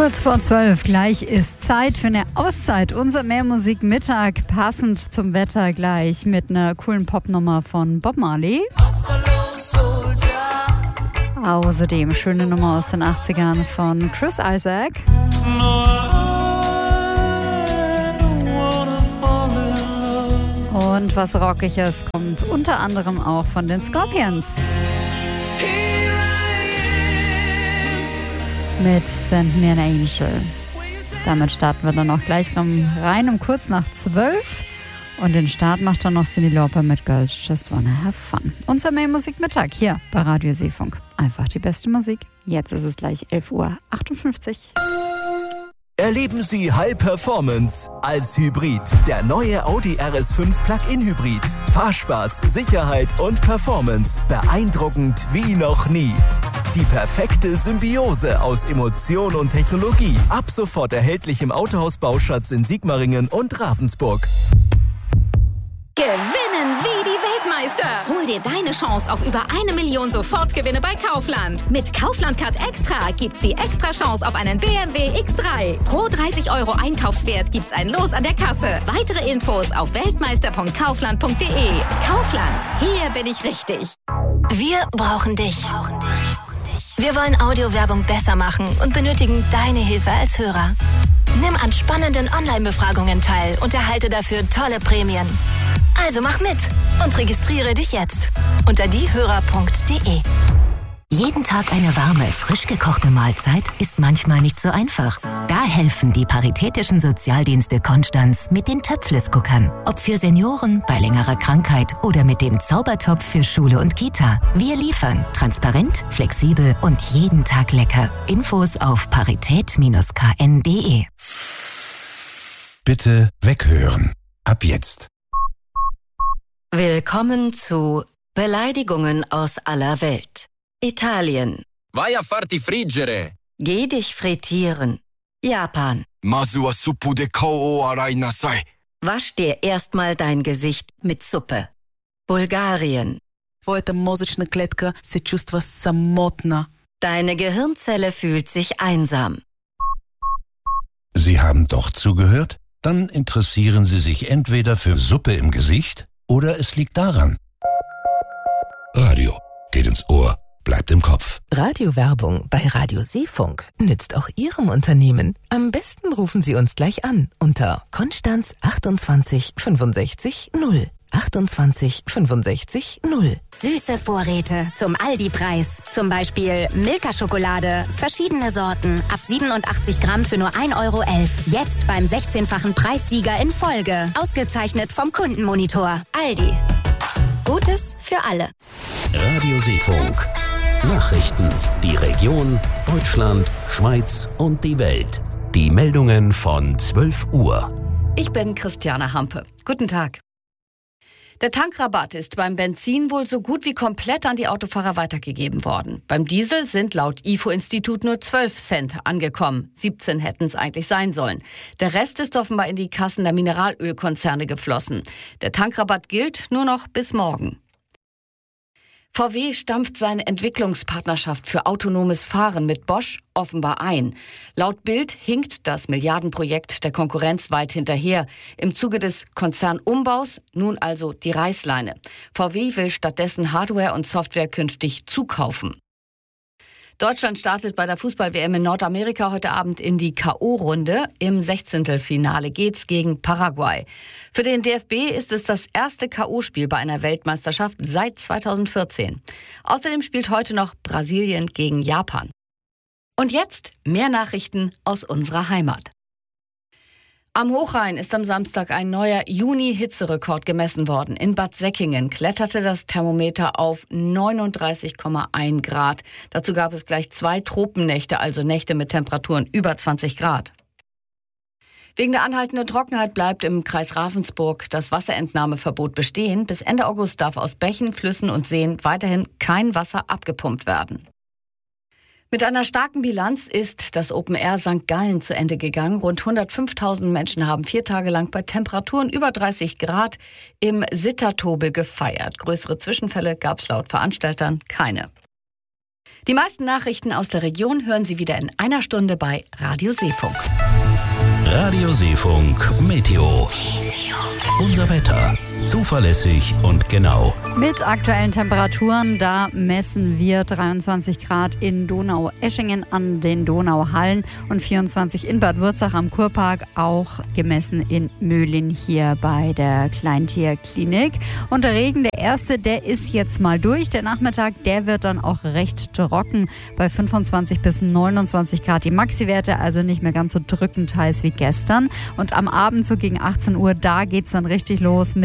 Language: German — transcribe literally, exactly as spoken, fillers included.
Kurz vor zwölf, gleich ist Zeit für eine Auszeit. Unser Mehrmusikmittag, passend zum Wetter gleich mit einer coolen Popnummer von Bob Marley. Außerdem schöne Nummer aus den achtzigern von Chris Isaak. Und was Rockiges kommt unter anderem auch von den Scorpions. Mit Send Me an Angel. Damit starten wir dann auch gleich rein um kurz nach zwölf. Und den Start macht dann noch Cyndi Lauper mit Girls Just Wanna Have Fun. Unser Mehrmusikmittag hier bei Radio Seefunk. Einfach die beste Musik. Jetzt ist es gleich elf Uhr achtundfünfzig. Erleben Sie High Performance als Hybrid. Der neue Audi R S fünf Plug-in Hybrid. Fahrspaß, Sicherheit und Performance. Beeindruckend wie noch nie. Die perfekte Symbiose aus Emotion und Technologie. Ab sofort erhältlich im Autohaus Bauschatz in Sigmaringen und Ravensburg. Gewinnen wie die Weltmeister. Hol dir deine Chance auf über eine Million Sofortgewinne bei Kaufland. Mit Kaufland Card Extra gibt's die extra Chance auf einen B M W X drei. Pro dreißig Euro Einkaufswert gibt's ein Los an der Kasse. Weitere Infos auf weltmeister punkt kaufland punkt de. Kaufland, hier bin ich richtig. Wir brauchen dich. Wir wollen Audiowerbung besser machen und benötigen deine Hilfe als Hörer. Nimm an spannenden Online-Befragungen teil und erhalte dafür tolle Prämien. Also mach mit und registriere dich jetzt unter diehörer punkt de. Jeden Tag eine warme, frisch gekochte Mahlzeit ist manchmal nicht so einfach. Da helfen die Paritätischen Sozialdienste Konstanz mit den Töpfles-Guckern. Ob für Senioren, bei längerer Krankheit oder mit dem Zaubertopf für Schule und Kita. Wir liefern transparent, flexibel und jeden Tag lecker. Infos auf parität Bindestrich k n punkt de. Bitte weghören. Ab jetzt. Willkommen zu Beleidigungen aus aller Welt. Italien. Vai a farti friggere. Geh dich frittieren. Japan. Masu wa suppu de kou o arai nasai. Wasch dir erstmal dein Gesicht mit Suppe. Bulgarien. Твоята мозъчна клетка се чувства самотна. Deine Gehirnzelle fühlt sich einsam. Sie haben doch zugehört? Dann interessieren Sie sich entweder für Suppe im Gesicht oder es liegt daran. Radio geht ins Ohr, bleibt im Kopf. Radiowerbung bei Radio Seefunk nützt auch Ihrem Unternehmen. Am besten rufen Sie uns gleich an unter Konstanz achtundzwanzig fünfundsechzig null. achtundzwanzig fünfundsechzig null. Süße Vorräte zum Aldi-Preis. Zum Beispiel Milka-Schokolade, verschiedene Sorten, ab siebenundachtzig Gramm für nur ein Euro elf. Jetzt beim sechzehnfachen Preissieger in Folge. Ausgezeichnet vom Kundenmonitor. Aldi. Gutes für alle. Radio Seefunk. Nachrichten. Die Region, Deutschland, Schweiz und die Welt. Die Meldungen von zwölf Uhr. Ich bin Christiane Hampe. Guten Tag. Der Tankrabatt ist beim Benzin wohl so gut wie komplett an die Autofahrer weitergegeben worden. Beim Diesel sind laut I F O-Institut nur zwölf Cent angekommen. siebzehn hätten es eigentlich sein sollen. Der Rest ist offenbar in die Kassen der Mineralölkonzerne geflossen. Der Tankrabatt gilt nur noch bis morgen. V W stampft seine Entwicklungspartnerschaft für autonomes Fahren mit Bosch offenbar ein. Laut Bild hinkt das Milliardenprojekt der Konkurrenz weit hinterher. Im Zuge des Konzernumbaus nun also die Reißleine. V W will stattdessen Hardware und Software künftig zukaufen. Deutschland startet bei der Fußball-W M in Nordamerika heute Abend in die K O-Runde. Im Sechzehntelfinale geht's gegen Paraguay. Für den D F B ist es das erste K O-Spiel bei einer Weltmeisterschaft seit zweitausendvierzehn. Außerdem spielt heute noch Brasilien gegen Japan. Und jetzt mehr Nachrichten aus unserer Heimat. Am Hochrhein ist am Samstag ein neuer Juni-Hitzerekord gemessen worden. In Bad Säckingen kletterte das Thermometer auf neununddreißig Komma eins Grad. Dazu gab es gleich zwei Tropennächte, also Nächte mit Temperaturen über zwanzig Grad. Wegen der anhaltenden Trockenheit bleibt im Kreis Ravensburg das Wasserentnahmeverbot bestehen. Bis Ende August darf aus Bächen, Flüssen und Seen weiterhin kein Wasser abgepumpt werden. Mit einer starken Bilanz ist das Open Air Sankt Gallen zu Ende gegangen. Rund hundertfünftausend Menschen haben vier Tage lang bei Temperaturen über dreißig Grad im Sittertobel gefeiert. Größere Zwischenfälle gab es laut Veranstaltern keine. Die meisten Nachrichten aus der Region hören Sie wieder in einer Stunde bei Radio Seefunk. Radio Seefunk Meteo. Unser Wetter. Zuverlässig und genau. Mit aktuellen Temperaturen, da messen wir dreiundzwanzig Grad in Donaueschingen an den Donauhallen und vierundzwanzig in Bad Wurzach am Kurpark, auch gemessen in Möhlin hier bei der Kleintierklinik. Und der Regen, der erste, der ist jetzt mal durch. Der Nachmittag, der wird dann auch recht trocken bei fünfundzwanzig bis neunundzwanzig Grad. Die Maxi-Werte also nicht mehr ganz so drückend heiß wie gestern. Und am Abend so gegen achtzehn Uhr, da geht's dann richtig los mit